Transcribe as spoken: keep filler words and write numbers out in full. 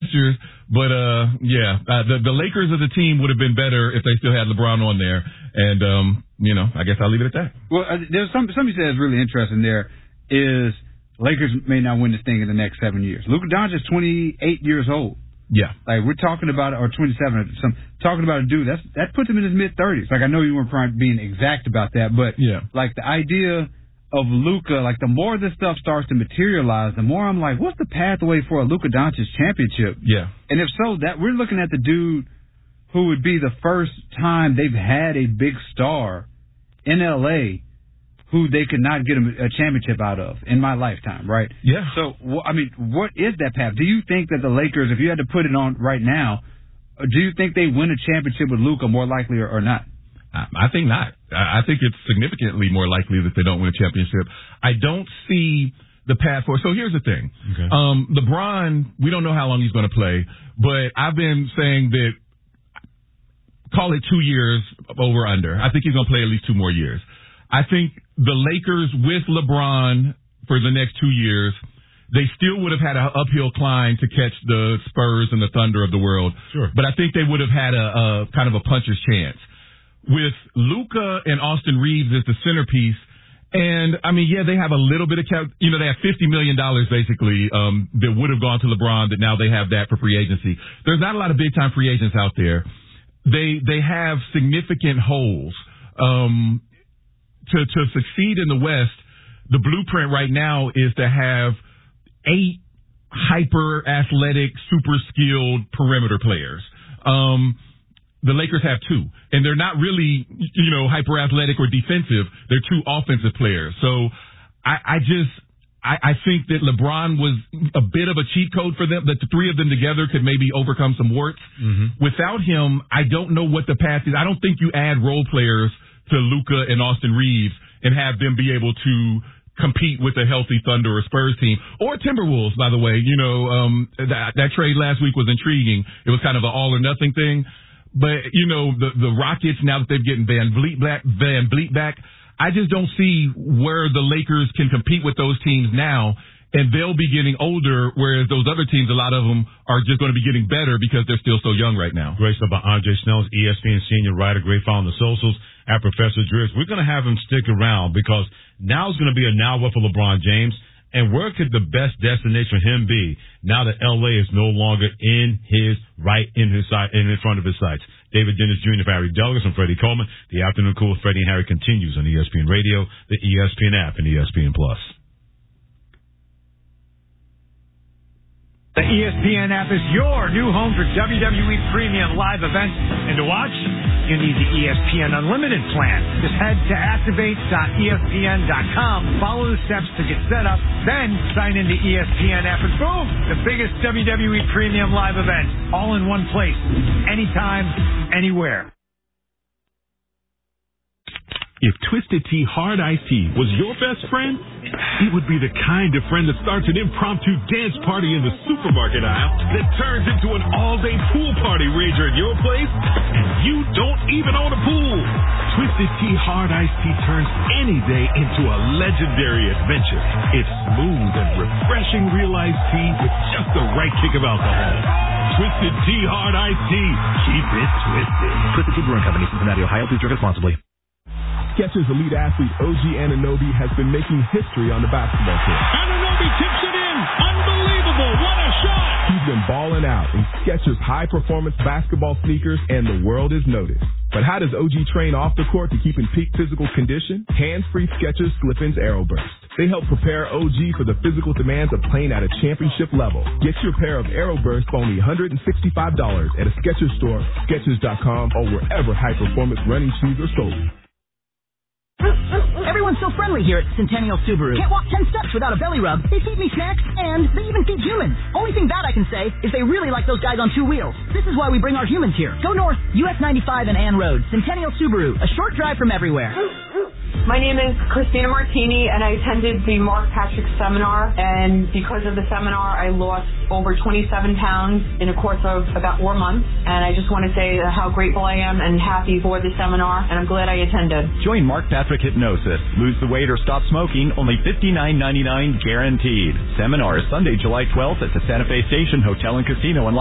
answers. But, uh, yeah, uh, the, the Lakers as a team would have been better if they still had LeBron on there. And, um, you know, I guess I'll leave it at that. Well, uh, there's some, something you said that's really interesting there is Lakers may not win this thing in the next seven years. Luka Doncic is twenty-eight years old. Yeah. Like, we're talking about, or twenty-seven, some, talking about a dude, that's, that puts him in his mid-thirties. Like, I know you weren't probably being exact about that, but, yeah. like, the idea of Luka, like, the more this stuff starts to materialize, the more I'm like, what's the pathway for a Luka Doncic championship? Yeah. And if so, that we're looking at the dude who would be the first time they've had a big star in L A who they could not get a championship out of in my lifetime, right? Yeah. So, I mean, what is that path? Do you think that the Lakers, if you had to put it on right now, do you think they win a championship with Luka more likely or, or not? I think not. I think it's significantly more likely that they don't win a championship. I don't see the path for. So here's the thing. Okay. Um, LeBron, we don't know how long he's going to play, but I've been saying that call it two years over under. I think he's going to play at least two more years. I think the Lakers with LeBron for the next two years, they still would have had an uphill climb to catch the Spurs and the Thunder of the world. Sure. But I think they would have had a, a kind of a puncher's chance. With Luka and Austin Reeves as the centerpiece, and I mean, yeah, they have a little bit of cap. You know, they have fifty million dollars basically um, that would have gone to LeBron. That now they have that for free agency. There's not a lot of big time free agents out there. They they have significant holes. Um, to to succeed in the West, the blueprint right now is to have eight hyper athletic, super skilled perimeter players. Um, The Lakers have two, and they're not really, you know, hyper athletic or defensive. They're two offensive players. So I, I just, I, I think that LeBron was a bit of a cheat code for them, that the three of them together could maybe overcome some warts. Mm-hmm. Without him, I don't know what the path is. I don't think you add role players to Luka and Austin Reeves and have them be able to compete with a healthy Thunder or Spurs team or Timberwolves, by the way. You know, um, that, that trade last week was intriguing. It was kind of an all or nothing thing. But, you know, the, the Rockets, now that they've getting Van Vliet back, Van Vliet back, I just don't see where the Lakers can compete with those teams now. And they'll be getting older, whereas those other teams, a lot of them are just going to be getting better because they're still so young right now. Great stuff by Andre Snells, E S P N senior writer, great follow on the socials at Professor Driggs. We're going to have him stick around because now is going to be a now what for LeBron James. And where could the best destination for him be now that L A is no longer in his right in his side in front of his sights? David Dennis Junior for Harry Douglas and Freddie Coleman. The Afternoon Cool with Freddie and Harry continues on E S P N Radio, the E S P N app, and E S P N Plus. The E S P N app is your new home for W W E Premium live events. And to watch, you need the E S P N Unlimited plan. Just head to activate dot E S P N dot com, follow the steps to get set up, then sign into E S P N app, and boom, the biggest W W E Premium live event, all in one place, anytime, anywhere. If Twisted Tea Hard Iced Tea was your best friend, it would be the kind of friend that starts an impromptu dance party in the supermarket aisle that turns into an all-day pool party rager at your place, and you don't even own a pool. Twisted Tea Hard Iced Tea turns any day into a legendary adventure. It's smooth and refreshing real iced tea with just the right kick of alcohol. Twisted Tea Hard Iced Tea. Keep it twisted. Twisted Tea Brewing Company, Cincinnati, Ohio. Please drink responsibly. Skechers elite athlete O G Anunoby has been making history on the basketball court. Anunoby tips it in. Unbelievable. What a shot. He's been balling out in Skechers high-performance basketball sneakers, and the world has noticed. But how does O G train off the court to keep in peak physical condition? Hands-free Skechers Slip-ins Aeroburst. They help prepare O G for the physical demands of playing at a championship level. Get your pair of Aeroburst for only one hundred sixty-five dollars at a Skechers store, Skechers dot com, or wherever high-performance running shoes are sold. Everyone's so friendly here at Centennial Subaru. Can't walk ten steps without a belly rub. They feed me snacks, and they even feed humans. Only thing bad I can say is they really like those guys on two wheels. This is why we bring our humans here. Go north, U S ninety-five and Ann Road. Centennial Subaru, a short drive from everywhere. My name is Christina Martini, and I attended the Mark Patrick seminar, and because of the seminar, I lost over twenty-seven pounds in a course of about four months, and I just want to say how grateful I am and happy for the seminar, and I'm glad I attended. Join Mark Patrick Hypnosis. Lose the weight or stop smoking, only fifty-nine ninety-nine guaranteed. Seminar is Sunday, July twelfth at the Santa Fe Station Hotel and Casino in